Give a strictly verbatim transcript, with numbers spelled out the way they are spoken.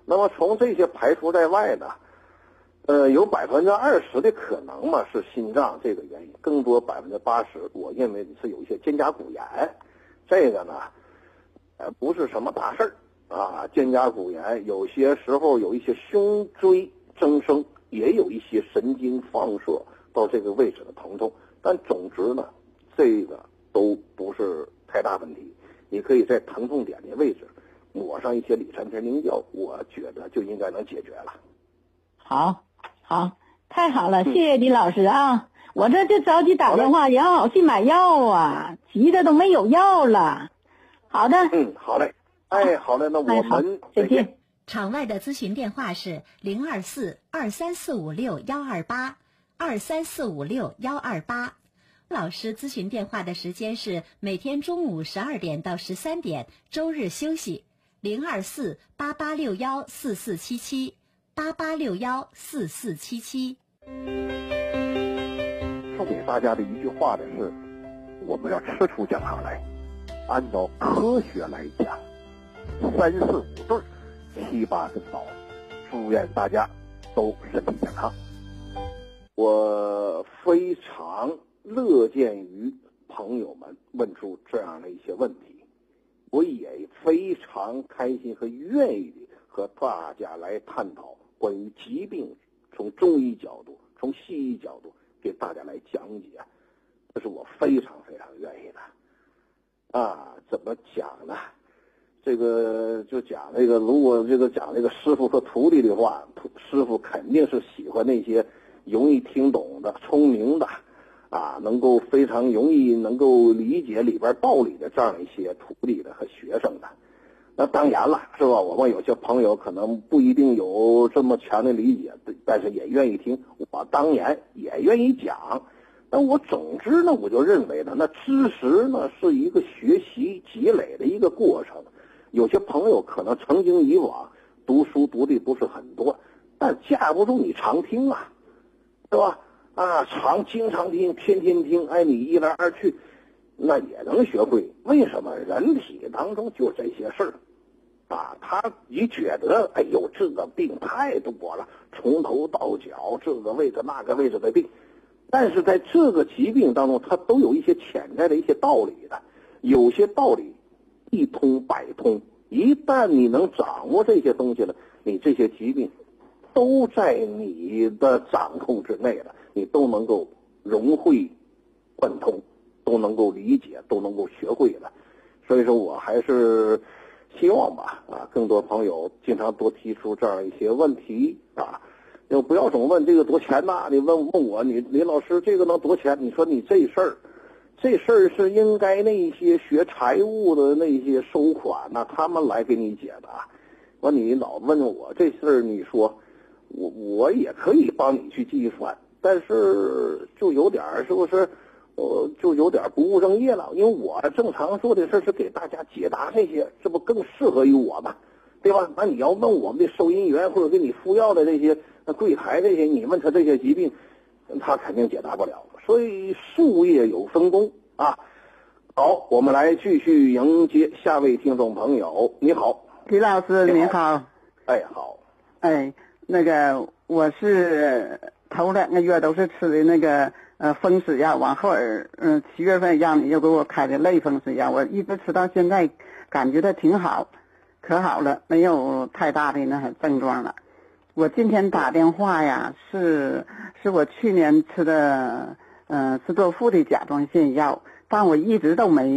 那么从这些排除在外呢，呃，有百分之二十的可能嘛是心脏这个原因，更多百分之八十，我认为是有一些肩胛骨炎。这个呢，呃，不是什么大事儿啊。肩胛骨炎有些时候有一些胸椎增生，也有一些神经放射到这个位置的疼痛，但总之呢，这个都不是太大问题。你可以在疼痛点的位置抹上一些理参天灵胶，我觉得就应该能解决了。 好，好，太好了，谢谢李老师啊！我这就着急打电话养好去买药啊，急的都没有药了。好的， 嗯，好嘞，哎，好嘞，那我们再见。 场外的咨询电话是零二四二三四五六幺二八二三四五六幺二八。老师咨询电话的时间是每天中午十二点到十三点，周日休息。零二四八八六幺四四七七八八六幺四四七七。 送给大家的一句话呢是：我们要吃出讲堂来，按照科学来讲，三四五对，七八跟倒。祝愿大家都身体健康。我非常乐见于朋友们问出这样的一些问题，我也非常开心和愿意的和大家来探讨关于疾病，从中医角度，从西医角度给大家来讲解，这是我非常非常愿意的。啊，怎么讲呢？这个就讲这个，如果这个讲这个师傅和徒弟的话，师傅肯定是喜欢那些容易听懂的、聪明的，啊，能够非常容易能够理解里边道理的这样一些徒弟的和学生的。那当然了，是吧？我们有些朋友可能不一定有这么强的理解，但是也愿意听，我当然也愿意讲。那我总之呢，我就认为呢，那知识呢是一个学习积累的一个过程。有些朋友可能曾经以往读书读的不是很多，但架不住你常听啊，对吧？啊，常经常听，天天听，哎，你一来二去，那也能学会。为什么？人体当中就这些事儿，啊，他你觉得，哎呦，这个病太多了，从头到脚，这个位置那个位置的病，但是在这个疾病当中，它都有一些潜在的一些道理的，有些道理一通百通。一旦你能掌握这些东西了，你这些疾病都在你的掌控之内了，你都能够融会贯通，都能够理解，都能够学会了。所以说我还是希望吧，啊，更多朋友经常多提出这样一些问题啊，就不要总问这个多钱呐、啊，你问问我，你李老师这个能多钱？你说你这事儿。这事儿是应该那些学财务的那些收款呐、啊，他们来给你解答。完，你老问我这事儿，你说我我也可以帮你去计算，但是就有点是不是，呃，就有点不务正业了。因为我正常做的事是给大家解答这些，这不更适合于我吗？对吧？那你要问我们的收银员或者给你敷药的这些柜台这些，你问他这些疾病，他肯定解答不了。所以术业有分工啊。好，我们来继续迎接下位听众朋友。你好， 李老师，你好。 哎，好。 哎，那个我是头两个月都是吃的那个呃风湿药，往后儿嗯七月份让你又给我开的类风湿药，我一直吃到现在，感觉到挺好，可好了，没有太大的那症状了。我今天打电话呀，是是我去年吃的，嗯、呃，是做副的甲状腺药，但我一直都没